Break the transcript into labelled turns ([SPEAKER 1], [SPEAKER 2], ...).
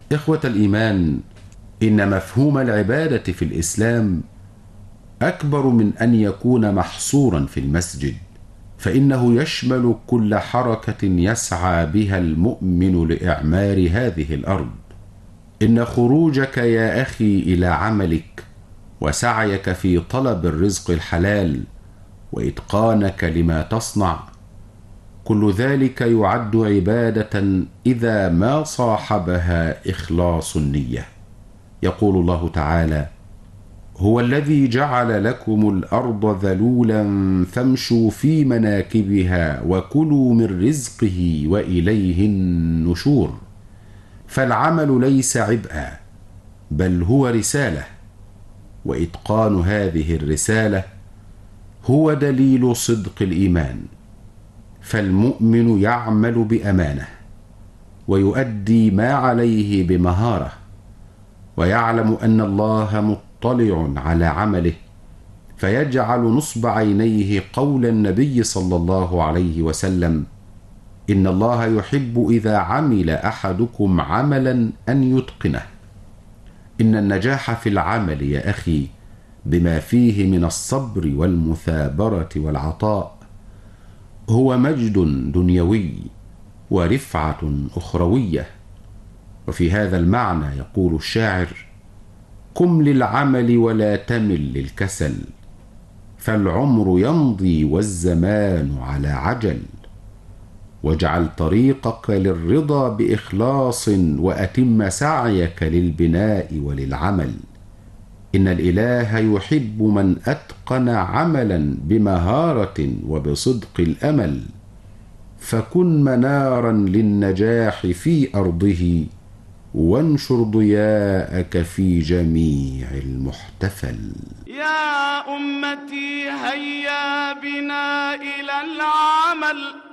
[SPEAKER 1] إخوة الإيمان، إن مفهوم العبادة في الإسلام أكبر من أن يكون محصورا في المسجد، فإنه يشمل كل حركة يسعى بها المؤمن لإعمار هذه الأرض. إن خروجك يا أخي إلى عملك، وسعيك في طلب الرزق الحلال، وإتقانك لما تصنع، كل ذلك يعد عبادة إذا ما صاحبها إخلاص النية. يقول الله تعالى: هو الذي جعل لكم الأرض ذلولا فامشوا في مناكبها وكلوا من رزقه وإليه النشور. فالعمل ليس عبئا، بل هو رسالة، وإتقان هذه الرسالة هو دليل صدق الإيمان. فالمؤمن يعمل بأمانة، ويؤدي ما عليه بمهارة، ويعلم أن الله مطلع على عمله، فيجعل نصب عينيه قول النبي صلى الله عليه وسلم: إن الله يحب إذا عمل أحدكم عملا أن يتقنه. إن النجاح في العمل يا أخي بما فيه من الصبر والمثابرة والعطاء هو مجد دنيوي ورفعة أخروية. وفي هذا المعنى يقول الشاعر: قم للعمل ولا تمل للكسل، فالعمر يمضي والزمان على عجل. واجعل طريقك للرضا بإخلاص، وأتم سعيك للبناء وللعمل. إن الإله يحب من أتقن عملا بمهارة وبصدق الأمل، فكن منارا للنجاح في أرضه، وانشر ضياءك في جميع المحتفل.
[SPEAKER 2] يا أمتي هيا بنا إلى العمل،